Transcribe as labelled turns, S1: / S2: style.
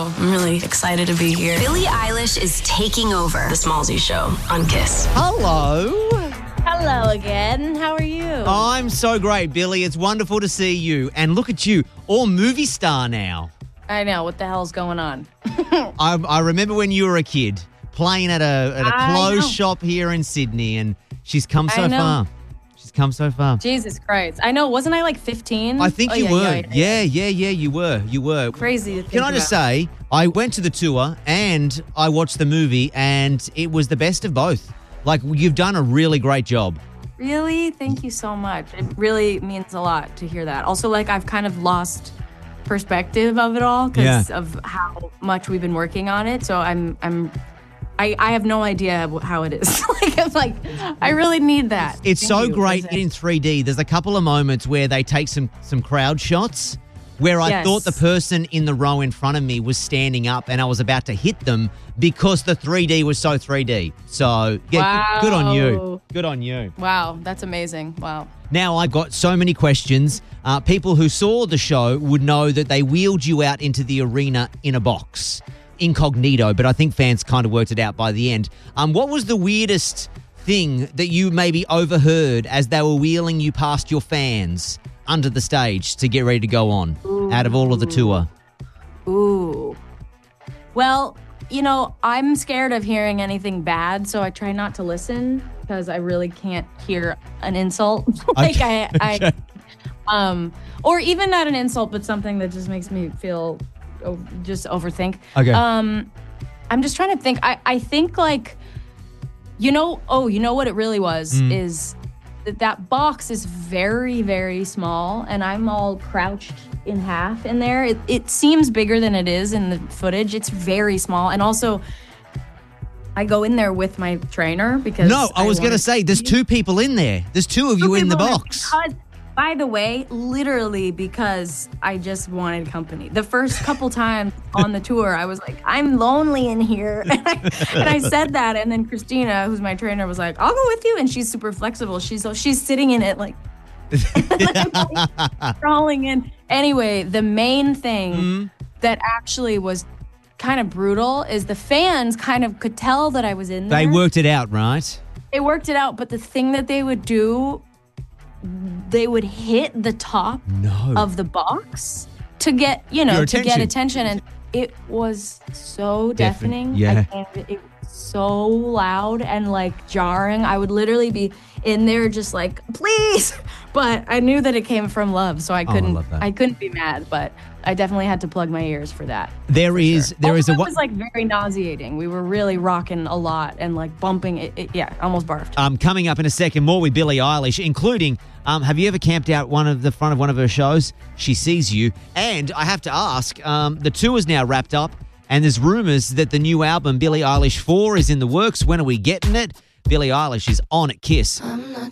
S1: so I'm really excited to be here.
S2: Billie Eilish is taking over
S1: The Smallzy Show on KISS.
S3: Hello.
S4: Hello again. How are you?
S3: I'm so great, Billy. It's wonderful to see you. And look at you, all movie star now.
S4: I know. What the hell's going on?
S3: I remember when you were a kid playing at a clothes shop here in Sydney, and she's come so far. She's come so far.
S4: Jesus Christ. I know. Wasn't I like 15?
S3: I think you were. Yeah, you were. You were.
S4: Crazy to think
S3: Can I just say, I went to the tour and I watched the movie, and it was the best of both. Like, you've done a really great job.
S4: Really? Thank you so much. It really means a lot to hear that. Also, like, I've kind of lost perspective of it all because of how much we've been working on it. So I have no idea how it is. I really need that.
S3: It's so great in 3D. There's a couple of moments where they take some crowd shots where I thought the person in the row in front of me was standing up and I was about to hit them because the 3D was so 3D. So, yeah, good on you. Good on you.
S4: Wow, that's amazing. Wow.
S3: Now, I've got so many questions. People who saw the show would know that they wheeled you out into the arena in a box, incognito, but I think fans kind of worked it out by the end. What was the weirdest thing that you maybe overheard as they were wheeling you past your fans under the stage to get ready to go on out of all of the tour?
S4: Ooh. Well, you know, I'm scared of hearing anything bad, so I try not to listen because I really can't hear an insult. Or even not an insult, but something that just makes me feel, just overthink.
S3: Okay.
S4: I'm just trying to think. I think like, you know what it really was is that box is very, very small, and I'm all crouched in half in there. It seems bigger than it is in the footage. It's very small. And also, I go in there with my trainer because...
S3: No, I was going to say, there's two people in there. There's two of you in the box.
S4: By the way, literally because I just wanted company. The first couple times on the tour, I was like, I'm lonely in here. And I said that, and then Christina, who's my trainer, was like, I'll go with you. And she's super flexible. She's sitting in it like... crawling in. Anyway, the main thing that actually was kind of brutal is the fans kind of could tell that I was in there.
S3: They worked it out, right?
S4: They worked it out, but the thing that they would do, they would hit the top of the box to get, to get attention. And it was so deafening.
S3: Yeah.
S4: It was so loud and like jarring. I would literally be in there just like, please. But I knew that it came from love, so I couldn't be mad, but I definitely had to plug my ears for that. It was like very nauseating. We were really rocking a lot and like bumping it. Almost barfed.
S3: Coming up in a second, more with Billie Eilish, including, have you ever camped out the front of one of her shows? She sees you. And I have to ask, the tour is now wrapped up, and there's rumors that the new album, Billie Eilish 4, is in the works. When are we getting it? Billie Eilish is on at KISS.
S1: I'm not